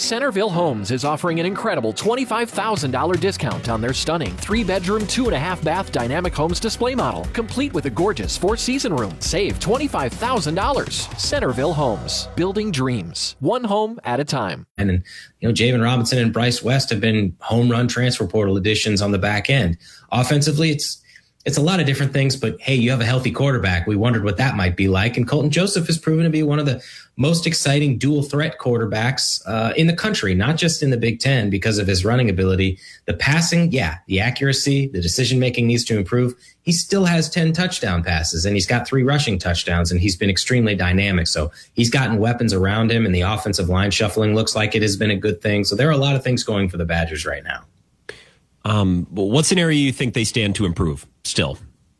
Centerville Homes is offering an incredible $25,000 discount on their stunning 3-bedroom, 2.5-bath dynamic homes display model, complete with a gorgeous 4-season room. Save $25,000. Centerville Homes, building dreams, one home at a time. And, Javen Robinson and Bryce West have been home run transfer portal additions on the back end. Offensively, it's a lot of different things, but hey, you have a healthy quarterback. We wondered what that might be like. And Colton Joseph has proven to be one of the most exciting dual threat quarterbacks in the country, not just in the Big Ten because of his running ability. The passing, the accuracy, the decision-making needs to improve. He still has 10 touchdown passes and he's got 3 rushing touchdowns and he's been extremely dynamic. So he's gotten weapons around him and the offensive line shuffling looks like it has been a good thing. So there are a lot of things going for the Badgers right now. What's an area you think they stand to improve still?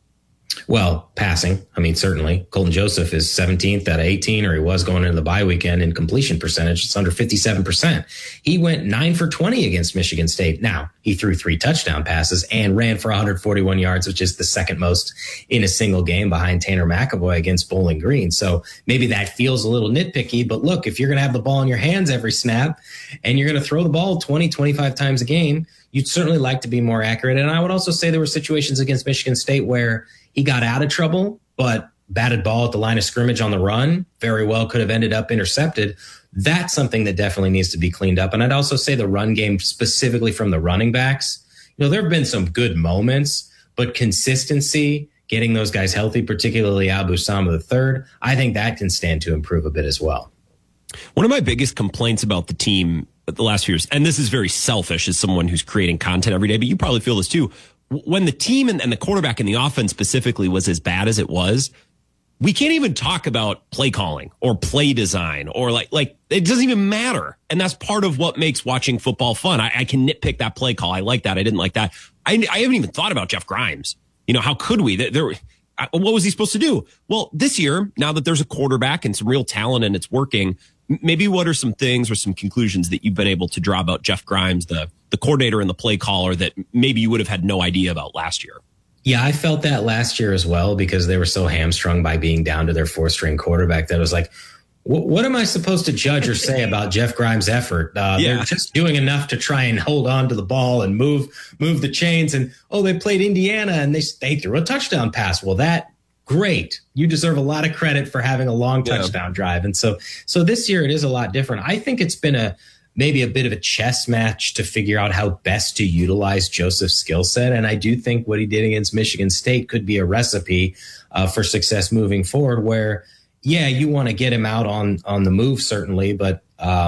Well, passing. I mean, certainly. Colton Joseph is 17th out of 18, or he was going into the bye weekend in completion percentage. It's under 57%. He went 9 for 20 against Michigan State. Now, he threw 3 touchdown passes and ran for 141 yards, which is the second most in a single game behind Tanner McAvoy against Bowling Green. So maybe that feels a little nitpicky, but look, if you're going to have the ball in your hands every snap and you're going to throw the ball 20, 25 times a game, you'd certainly like to be more accurate. And I would also say there were situations against Michigan State where he got out of trouble, but batted ball at the line of scrimmage on the run very well could have ended up intercepted. That's something that definitely needs to be cleaned up. And I'd also say the run game specifically from the running backs. There have been some good moments, but consistency, getting those guys healthy, particularly Abu Sama III, I think that can stand to improve a bit as well. One of my biggest complaints about the team the last few years, and this is very selfish as someone who's creating content every day, but you probably feel this too. When the team and the quarterback and the offense specifically was as bad as it was, we can't even talk about play calling or play design or like it doesn't even matter. And that's part of what makes watching football fun. I can nitpick that play call. I like that. I didn't like that. I haven't even thought about Jeff Grimes. How could we? What was he supposed to do? Well, this year, now that there's a quarterback and some real talent and it's working, maybe what are some things or some conclusions that you've been able to draw about Jeff Grimes, the coordinator and the play caller, that maybe you would have had no idea about last year? Yeah, I felt that last year as well because they were so hamstrung by being down to their 4th-string quarterback that it was like, what am I supposed to judge or say about Jeff Grimes' effort? They're just doing enough to try and hold on to the ball and move the chains. And, they played Indiana and they threw a touchdown pass. Well, great. You deserve a lot of credit for having a long touchdown drive. And so this year it is a lot different. I think it's been maybe a bit of a chess match to figure out how best to utilize Joseph's skill set. And I do think what he did against Michigan State could be a recipe for success moving forward where, you want to get him out on the move, certainly, but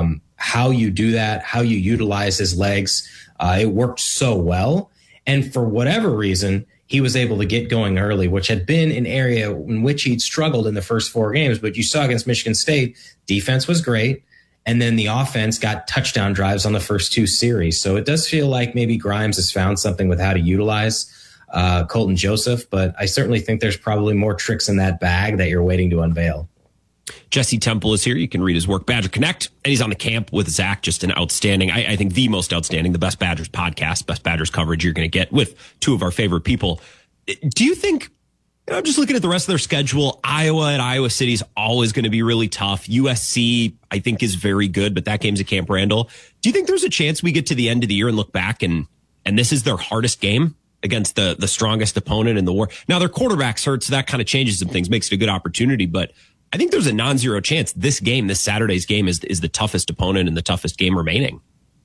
how you do that, how you utilize his legs, it worked so well. And for whatever reason, he was able to get going early, which had been an area in which he'd struggled in the first 4 games. But you saw against Michigan State, defense was great. And then the offense got touchdown drives on the first 2 series. So it does feel like maybe Grimes has found something with how to utilize Colton Joseph. But I certainly think there's probably more tricks in that bag that you're waiting to unveil. Jesse Temple is here. You can read his work, Badger Connect. And he's on the camp with Zach, just an outstanding, I think the most outstanding, the best Badgers podcast, best Badgers coverage you're going to get with 2 of our favorite people. Do you think, I'm just looking at the rest of their schedule, Iowa at Iowa City is always going to be really tough. USC, I think, is very good, but that game's at Camp Randall. Do you think there's a chance we get to the end of the year and look back and this is their hardest game against the strongest opponent in the war? Now, their quarterback's hurt, so that kind of changes some things, makes it a good opportunity, but I think there's a non-zero chance this Saturday's game is the toughest opponent and the toughest game remaining.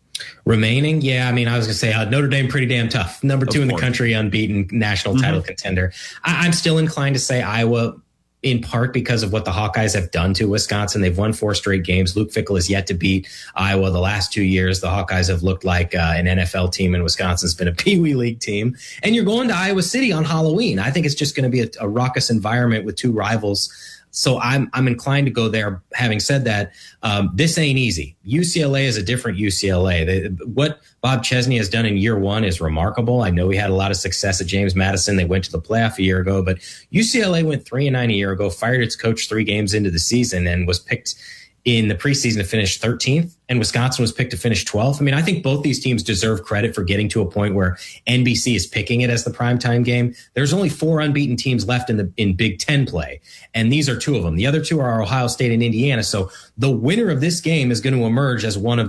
Yeah. I mean, I was going to say Notre Dame, pretty damn tough. Number 2 in the country, unbeaten national title contender. I'm still inclined to say Iowa, in part because of what the Hawkeyes have done to Wisconsin. They've won 4 straight games. Luke Fickell has yet to beat Iowa. The last 2 years, the Hawkeyes have looked like an NFL team, and Wisconsin's been a Pee Wee League team. And you're going to Iowa City on Halloween. I think it's just going to be a raucous environment with 2 rivals. So I'm inclined to go there. Having said that, this ain't easy. UCLA is a different UCLA. What Bob Chesney has done in year 1 is remarkable. I know he had a lot of success at James Madison. They went to the playoff a year ago, but UCLA went 3-9 a year ago, fired its coach 3 games into the season, and was picked in the preseason to finish 13th, and Wisconsin was picked to finish 12th. I mean, I think both these teams deserve credit for getting to a point where NBC is picking it as the primetime game. There's only 4 unbeaten teams left in Big Ten play, and these are 2 of them. The other 2 are Ohio State and Indiana. So the winner of this game is going to emerge as one of